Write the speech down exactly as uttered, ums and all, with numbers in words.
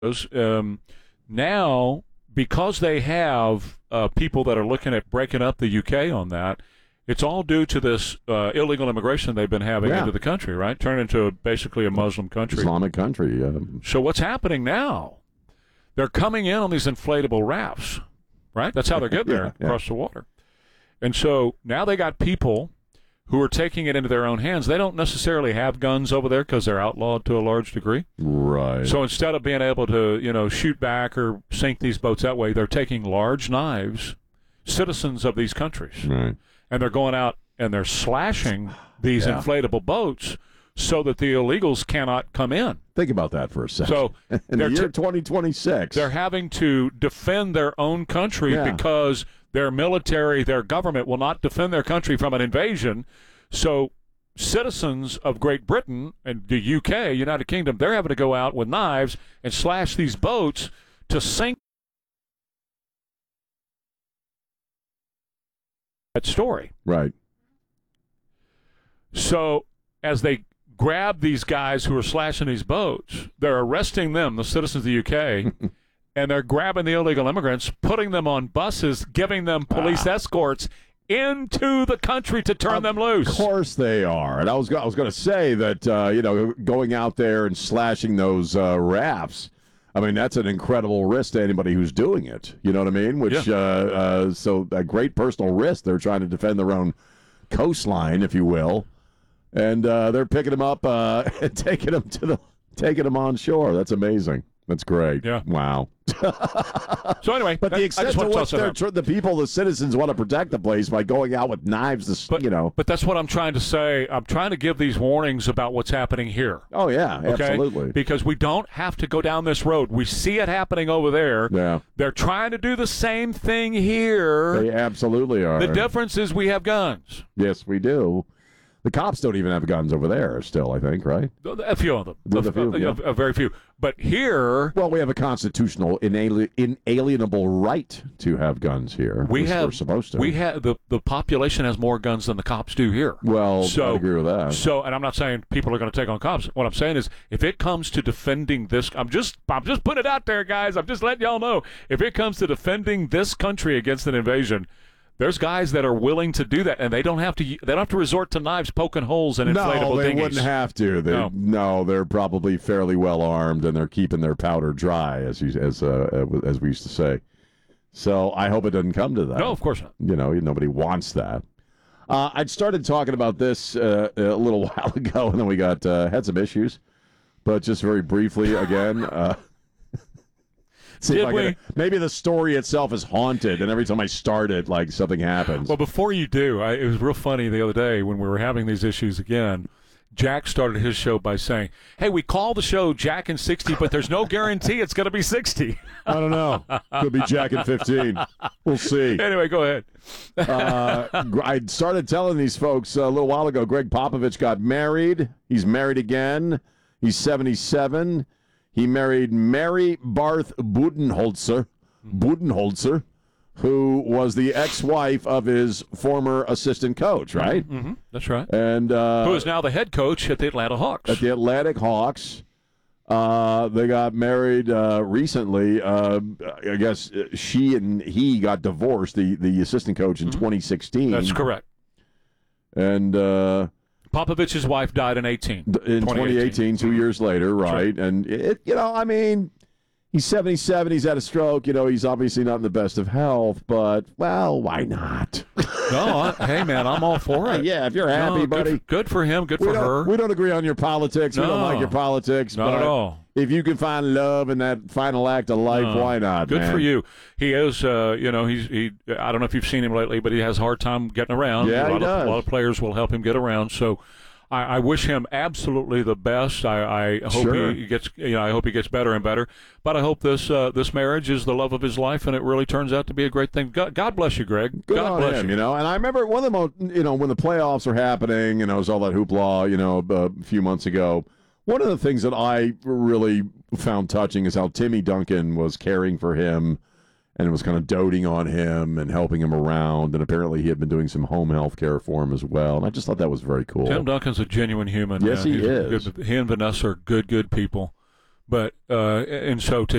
Um, now, because they have uh, people that are looking at breaking up the U K on that, it's all due to this uh, illegal immigration they've been having Yeah. into the country, right? Turn into a, basically a Muslim country. Islamic country. Um, So what's happening now? They're coming in on these inflatable rafts, right? That's how they're getting there Yeah, yeah. across the water. And so now they got people who are taking it into their own hands. They don't necessarily have guns over there because they're outlawed to a large degree. right. So instead of being able to, you know, shoot back or sink these boats that way, they're taking large knives, citizens of these countries, right. and they're going out and they're slashing these Yeah. inflatable boats so that the illegals cannot come in. Think about that for a second. So in the they're year t- twenty twenty-six, They're having to defend their own country Yeah. because their military, their government will not defend their country from an invasion. So citizens of Great Britain and the U K, United Kingdom, they're having to go out with knives and slash these boats to sink that story. right. So as they grab these guys who are slashing these boats, they're arresting them, the citizens of the U K, and they're grabbing the illegal immigrants, putting them on buses, giving them police escorts into the country to turn Of them loose. Of course they are. And I was go- I was going to say that uh, you know, going out there and slashing those uh, rafts, I mean, that's an incredible risk to anybody who's doing it. You know what I mean? Which Yeah. uh, uh, so a great personal risk. They're trying to defend their own coastline, if you will, and uh, they're picking them up uh, and taking them to the taking them on shore. That's amazing. That's great. Yeah. Wow. So anyway, But that- the I extent just to want to which tell they're you tr- the people, the citizens, want to protect the place by going out with knives, to, s- But, you know. but that's what I'm trying to say. I'm trying to give these warnings about what's happening here. Oh, yeah, Okay? absolutely. Because we don't have to go down this road. We see it happening over there. Yeah. They're trying to do the same thing here. They absolutely are. The difference is we have guns. Yes, we do. The cops don't even have guns over there still, I think, right? A few of them. Do A, the few, a- yeah. a- a very few. But here, Well, we have a constitutional inali- inalienable right to have guns here. we At least have We're supposed to. we have the, the population has more guns than the cops do here. well, So- I agree with that. So, and I'm not saying people are going to take on cops. What I'm saying is, if it comes to defending this, I'm just, I'm just putting it out there, guys. I'm just letting y'all know. If it comes to defending this country against an invasion, there's guys that are willing to do that, and they don't have to. They don't have to resort to knives poking holes in inflatable No, they dinghies. wouldn't have to. They, No. no. they're probably fairly well armed, and they're keeping their powder dry, as you, as uh, as we used to say. So I hope it doesn't come to that. No, of course not. You know, nobody wants that. Uh, I'd started talking about this uh, a little while ago, and then we got uh, had some issues. But just very briefly, again, uh, see Did if I we? can, maybe the story itself is haunted, and every time I start it, like something happens. Well, before you do, I, it was real funny the other day when we were having these issues again. Jack started his show by saying, "Hey, we call the show Jack and sixty, but there's no guarantee it's going to be sixty." I don't know. Could be Jack and fifteen. We'll see. Anyway, go ahead. uh, I started telling these folks a little while ago. Greg Popovich got married. He's married again. He's seventy-seven. He married Mary Barth Budenholzer, Budenholzer, who was the ex-wife of his former assistant coach, right? Mm-hmm. That's right. And uh, Who is now the head coach at the Atlanta Hawks? at the Atlantic Hawks. Uh, they got married uh, recently. Uh, I guess she and he got divorced, the, the assistant coach, in Mm-hmm. twenty sixteen. That's correct. And uh, Popovich's wife died in eighteen. in twenty eighteen, two years later, right? And, it, you know, I mean, he's seventy-seven. He's had a stroke. You know, he's obviously not in the best of health, but, well, why not? No, I, hey, man, I'm all for it. Yeah, if you're happy, No, buddy. Good for, good for him. Good We for don't, her. we don't agree on your politics. We don't No. like your politics. Not but at all. If you can find love in that final act of life, No. why not, Good man? for you. He is, uh, you know, he's he. I don't know if you've seen him lately, but he has a hard time getting around. Yeah, a he lot does. Of, a lot of players will help him get around. So, I, I wish him absolutely the best. I, I hope Sure. he gets, you know, I hope he gets better and better. But I hope this uh, this marriage is the love of his life, and it really turns out to be a great thing. God, God bless you, Greg. Good God on bless him, you. you know. And I remember one of the most, you know, when the playoffs were happening, you know, it was all that hoopla, you know, a few months ago. One of the things that I really found touching is how Timmy Duncan was caring for him and was kind of doting on him and helping him around. And apparently he had been doing some home health care for him as well. And I just thought that was very cool. Tim Duncan's a genuine human. Yes, man. he He's is. Good. He and Vanessa are good, good people. But uh, and so to